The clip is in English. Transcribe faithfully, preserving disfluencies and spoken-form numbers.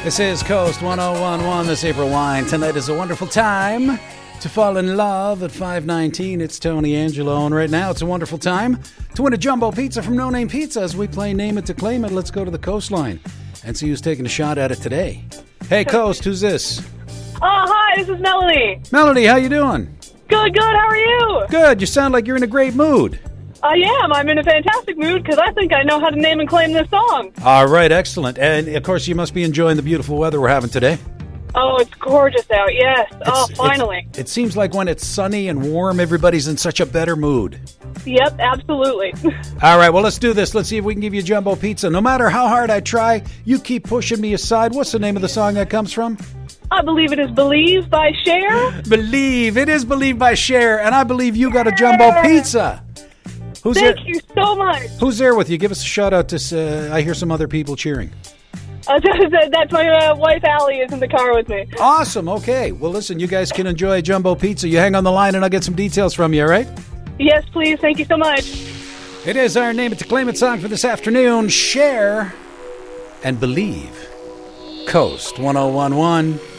This is Coast one oh one one, this April Wine. Tonight is a wonderful time to fall in love at five nineteen. It's Tony Angelo, and right now it's a wonderful time to win a jumbo pizza from No Name Pizza as we play Name It to Claim It. Let's go to the coastline and see who's taking a shot at it today. Hey, Coast, who's this? Oh, hi, this is Melanie. Melody, how you doing? Good, good, how are you? Good, you sound like you're in a great mood. I am. I'm in a fantastic mood because I think I know how to name and claim this song. All right, excellent. And, of course, you must be enjoying the beautiful weather we're having today. Oh, it's gorgeous out, yes. It's, oh, finally. It seems like when it's sunny and warm, everybody's in such a better mood. Yep, absolutely. All right, well, let's do this. Let's see if we can give you jumbo pizza. No matter how hard I try, you keep pushing me aside. What's the name of the song that comes from? I believe it is Believe by Cher. Believe. It is Believe by Cher, and I believe you got a jumbo pizza. Who's Thank there? you so much. Who's there with you? Give us a shout out to, uh, I hear some other people cheering. Uh, that's my uh, wife, Allie, is in the car with me. Awesome. Okay. Well, listen, you guys can enjoy a jumbo pizza. You hang on the line and I'll get some details from you, all right? Yes, please. Thank you so much. It is our Name It to Claim It song for this afternoon. Cher and Believe. Coast one oh one one.